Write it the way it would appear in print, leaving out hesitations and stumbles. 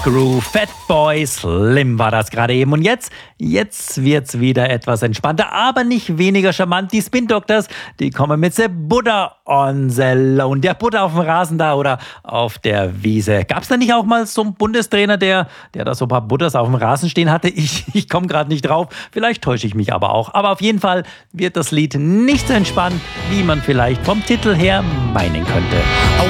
Groove, Fatboy Slim war das gerade eben. Und jetzt wird's wieder etwas entspannter, aber nicht weniger charmant. Die Spin Doctors, die kommen mit The Buddha on the Lawn. Der Buddha auf dem Rasen da oder auf der Wiese. Gab's da nicht auch mal so einen Bundestrainer, der da so ein paar Buddhas auf dem Rasen stehen hatte? Ich komme gerade nicht drauf. Vielleicht täusche ich mich aber auch. Aber auf jeden Fall wird das Lied nicht so entspannt, wie man vielleicht vom Titel her meinen könnte. I